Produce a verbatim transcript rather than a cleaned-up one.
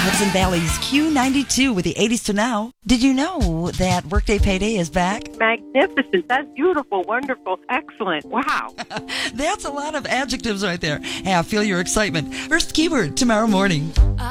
Hudson Valley's Q ninety-two with the eighties to now. Did you know that Workday Payday is back? Magnificent. That's beautiful, wonderful, excellent. Wow. That's a lot of adjectives right there. Hey, I feel your excitement. First keyword tomorrow morning.